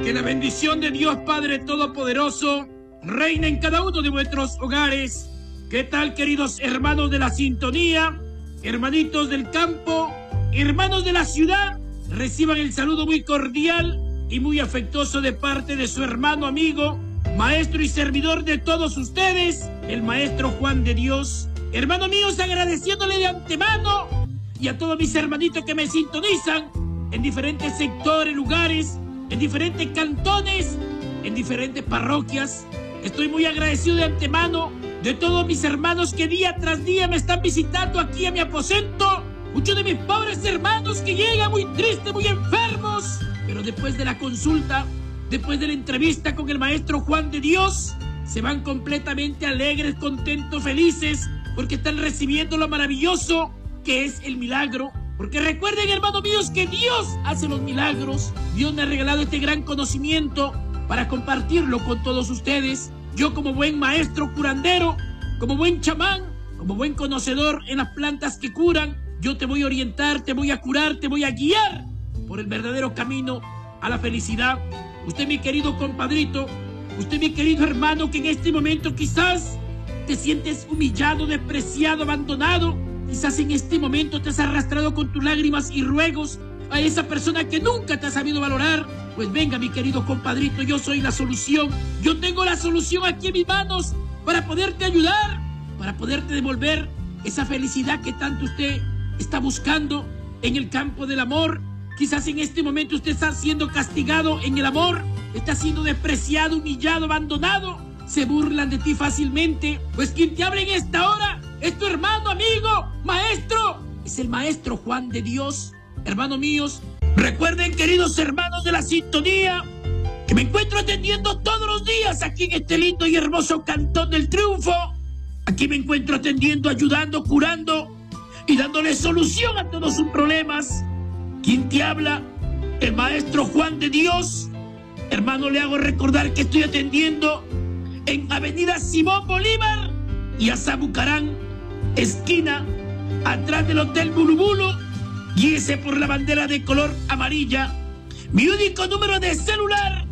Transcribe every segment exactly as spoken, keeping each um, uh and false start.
Que la bendición de Dios Padre Todopoderoso reine en cada uno de vuestros hogares. ¿Qué tal, queridos hermanos de la sintonía, hermanitos del campo, hermanos de la ciudad? Reciban el saludo muy cordial y muy afectuoso de parte de su hermano, amigo, maestro y servidor de todos ustedes, el maestro Juan de Dios. Hermanos míos, agradeciéndole de antemano y a todos mis hermanitos que me sintonizan en diferentes sectores, lugares, en diferentes cantones, en diferentes parroquias. Estoy muy agradecido de antemano de todos mis hermanos que día tras día me están visitando aquí a mi aposento. Muchos de mis pobres hermanos que llegan muy tristes, muy enfermos, pero después de la consulta, después de la entrevista con el maestro Juan de Dios, se van completamente alegres, contentos, felices, porque están recibiendo lo maravilloso que es el milagro. Porque recuerden, hermanos míos, que Dios hace los milagros. Dios me ha regalado este gran conocimiento para compartirlo con todos ustedes. Yo, como buen maestro curandero, como buen chamán, como buen conocedor en las plantas que curan, yo te voy a orientar, te voy a curar, te voy a guiar por el verdadero camino a la felicidad. Usted, mi querido compadrito, usted, mi querido hermano, que en este momento quizás te sientes humillado, despreciado, abandonado. Quizás en este momento te has arrastrado con tus lágrimas y ruegos a esa persona que nunca te ha sabido valorar. Pues venga, mi querido compadrito, yo soy la solución. Yo tengo la solución aquí en mis manos para poderte ayudar, para poderte devolver esa felicidad que tanto usted está buscando en el campo del amor. Quizás en este momento usted está siendo castigado en el amor, está siendo despreciado, humillado, abandonado. Se burlan de ti fácilmente. Pues quien te habla en esta hora es tu hermano, amigo, maestro. Es el maestro Juan de Dios. Hermanos míos, recuerden, queridos hermanos de la sintonía, que me encuentro atendiendo todos los días aquí en este lindo y hermoso Cantón del Triunfo. Aquí me encuentro atendiendo, ayudando, curando y dándole solución a todos sus problemas. ¿Quién te habla? El maestro Juan de Dios. Hermano, le hago recordar que estoy atendiendo en Avenida Simón Bolívar y Azabucarán, esquina, atrás del Hotel Bulubulu. Guíese por la bandera de color amarilla. Mi único número de celular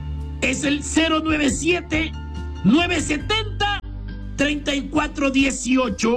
es el cero nueve siete, nueve siete cero, tres cuatro uno ocho.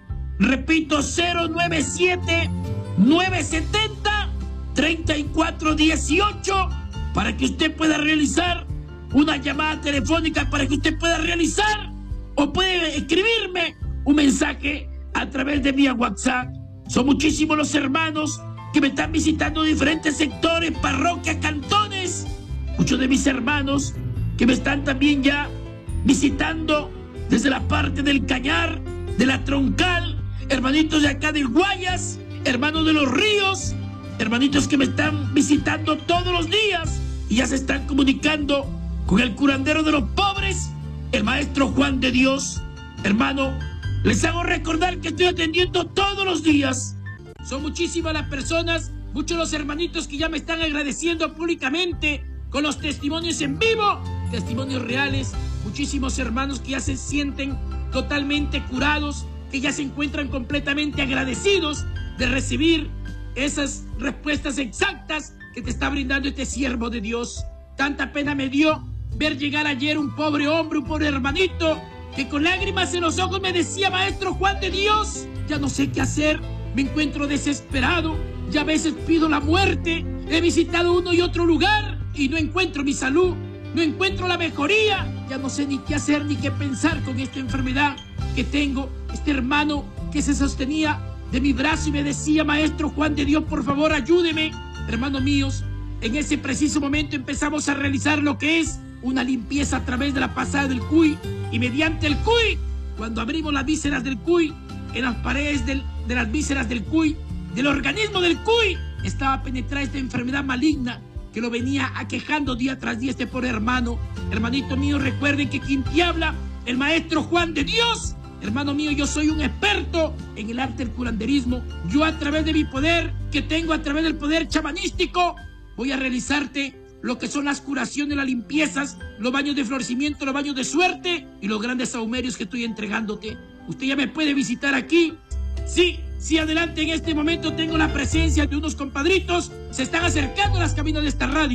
Repito, cero nueve siete, nueve siete cero, tres cuatro uno ocho, para que usted pueda realizar una llamada telefónica, para que usted pueda realizar o puede escribirme un mensaje a través de vía WhatsApp. Son muchísimos los hermanos que me están visitando en diferentes sectores, parroquias, cantones. Muchos de mis hermanos que me están también ya visitando desde la parte del Cañar, de la Troncal, hermanitos de acá del Guayas, hermanos de los Ríos, hermanitos que me están visitando todos los días y ya se están comunicando con el curandero de los pobres, el maestro Juan de Dios. Hermano, les hago recordar que estoy atendiendo todos los días. Son muchísimas las personas, muchos los hermanitos que ya me están agradeciendo públicamente con los testimonios en vivo, testimonios reales. Muchísimos hermanos que ya se sienten totalmente curados, que ya se encuentran completamente agradecidos de recibir esas respuestas exactas que te está brindando este siervo de Dios. Tanta pena me dio ver llegar ayer un pobre hombre, un pobre hermanito, que con lágrimas en los ojos me decía: maestro Juan de Dios, ya no sé qué hacer, me encuentro desesperado, ya a veces pido la muerte, he visitado uno y otro lugar y no encuentro mi salud, no encuentro la mejoría, ya no sé ni qué hacer ni qué pensar con esta enfermedad que tengo. Este hermano que se sostenía de mi brazo y me decía: maestro Juan de Dios, por favor ayúdeme. Hermanos míos, en ese preciso momento empezamos a realizar lo que es una limpieza a través de la pasada del cuy, y mediante el cuy, cuando abrimos las vísceras del cuy, en las paredes del, de las vísceras del cuy, del organismo del cuy, estaba penetrada esta enfermedad maligna que lo venía aquejando día tras día este pobre hermano. Hermanito mío, recuerden que quien te habla, el maestro Juan de Dios. Hermano mío, yo soy un experto en el arte del curanderismo. Yo, a través de mi poder que tengo, a través del poder chamanístico, voy a realizarte lo que son las curaciones, las limpiezas, los baños de florecimiento, los baños de suerte y los grandes sahumerios que estoy entregándote. Usted ya me puede visitar aquí. Sí, sí, adelante. En este momento tengo la presencia de unos compadritos. Se están acercando a las cabinas de esta radio.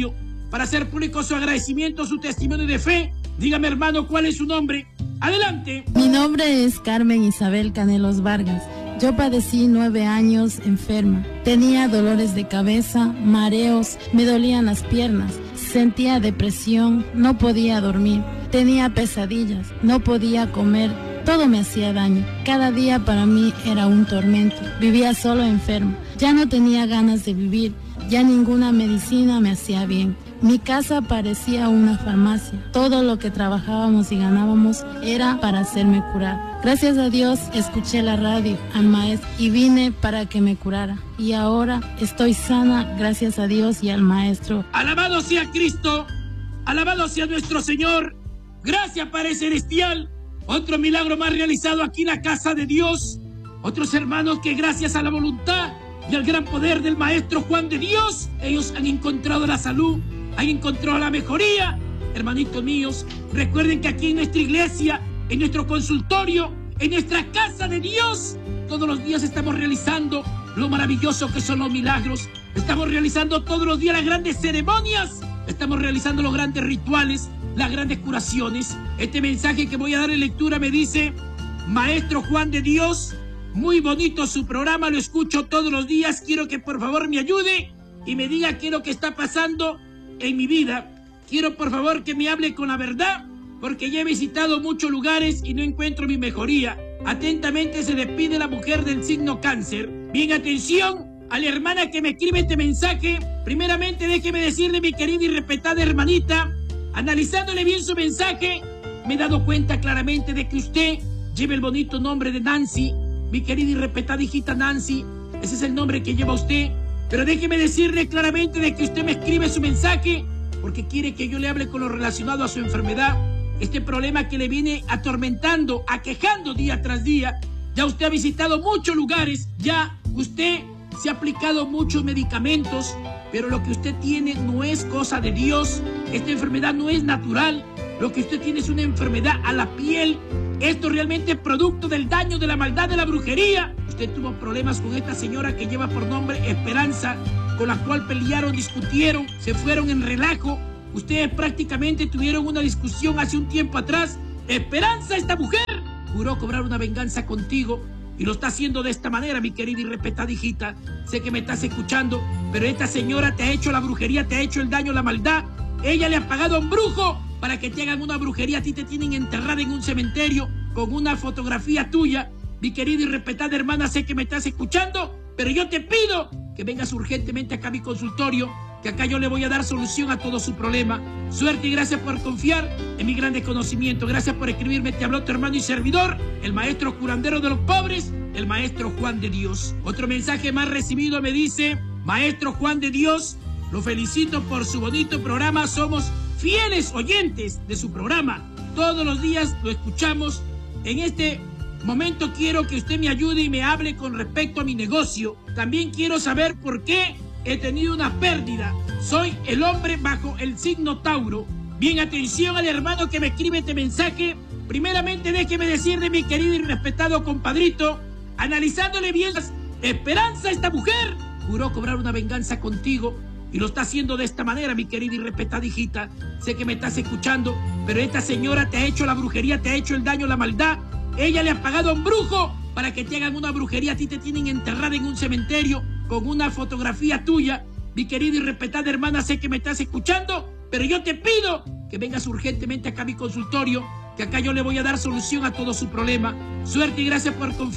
para hacer público su agradecimiento, su testimonio de fe. Dígame, hermano, ¿cuál es su nombre? Adelante. Mi nombre es Carmen Isabel Canelos Vargas. Yo padecí nueve años enferma. Tenía dolores de cabeza, mareos, me dolían las piernas, sentía depresión, no podía dormir, tenía pesadillas, no podía comer, todo me hacía daño. Cada día para mí era un tormento. Vivía solo enferma. Ya no tenía ganas de vivir, ya ninguna medicina me hacía bien. Mi casa parecía una farmacia. Todo lo que trabajábamos y ganábamos era para hacerme curar. Gracias a Dios escuché la radio al maestro y vine para que me curara. Y ahora estoy sana gracias a Dios y al maestro. Alabado sea Cristo, alabado sea nuestro Señor. Gracias, Padre Celestial. Otro milagro más realizado aquí en la casa de Dios. Otros hermanos que gracias a la voluntad y al gran poder del maestro Juan de Dios, ellos han encontrado la salud, han encontrado la mejoría. Hermanitos míos, recuerden que aquí en nuestra iglesia, en nuestro consultorio, en nuestra casa de Dios, todos los días estamos realizando lo maravilloso que son los milagros. Estamos realizando todos los días las grandes ceremonias. Estamos realizando los grandes rituales, las grandes curaciones. Este mensaje que voy a dar en lectura me dice: Maestro Juan de Dios, muy bonito su programa, lo escucho todos los días. Quiero que por favor me ayude y me diga qué es lo que está pasando en mi vida. Quiero por favor que me hable con la verdad, porque ya he visitado muchos lugares y no encuentro mi mejoría. Atentamente se despide la mujer del signo cáncer. Bien, atención a la hermana que me escribe este mensaje. Primeramente déjeme decirle, mi querida y respetada hermanita, analizándole bien su mensaje, me he dado cuenta claramente de que usted lleva el bonito nombre de Nancy. Mi querida y respetada hijita Nancy, ese es el nombre que lleva usted. Pero déjeme decirle claramente de que usted me escribe su mensaje porque quiere que yo le hable con lo relacionado a su enfermedad. Este problema que le viene atormentando, aquejando día tras día. Ya usted ha visitado muchos lugares, ya usted se ha aplicado muchos medicamentos, pero lo que usted tiene no es cosa de Dios. Esta enfermedad no es natural. Lo que usted tiene es una enfermedad a la piel. Esto realmente es producto del daño, de la maldad, de la brujería. Usted tuvo problemas con esta señora que lleva por nombre Esperanza, con la cual pelearon, discutieron, se fueron en relajo. Ustedes prácticamente tuvieron una discusión hace un tiempo atrás. Esperanza, esta mujer, juró cobrar una venganza contigo y lo está haciendo de esta manera, mi querida y respetada hijita. Sé que me estás escuchando, pero esta señora te ha hecho la brujería, te ha hecho el daño, la maldad. Ella le ha pagado a un brujo para que te hagan una brujería. A ti te tienen enterrada en un cementerio con una fotografía tuya. Mi querida y respetada hermana, sé que me estás escuchando, pero yo te pido que vengas urgentemente acá a mi consultorio, que acá yo le voy a dar solución a todo su problema. Suerte y gracias por confiar en mi grande conocimiento. Gracias por escribirme. Te habló tu hermano y servidor, el maestro curandero de los pobres, el maestro Juan de Dios. Otro mensaje más recibido me dice: Maestro Juan de Dios, lo felicito por su bonito programa. Somos fieles oyentes de su programa. Todos los días lo escuchamos. En este momento quiero que usted me ayude y me hable con respecto a mi negocio. También quiero saber por qué he tenido una pérdida. Soy el hombre bajo el signo Tauro. Bien, atención al hermano que me escribe este mensaje. Primeramente déjeme decirle, mi querido y respetado compadrito, analizándole bien las Esperanza, esta mujer juró cobrar una venganza contigo y lo está haciendo de esta manera, mi querida y respetada hijita. Sé que me estás escuchando, pero esta señora te ha hecho la brujería, te ha hecho el daño, la maldad. Ella le ha pagado a un brujo para que te hagan una brujería. A ti te tienen enterrada en un cementerio con una fotografía tuya. Mi querida y respetada hermana, sé que me estás escuchando, pero yo te pido que vengas urgentemente acá a mi consultorio, que acá yo le voy a dar solución a todo su problema. Suerte y gracias por confiar.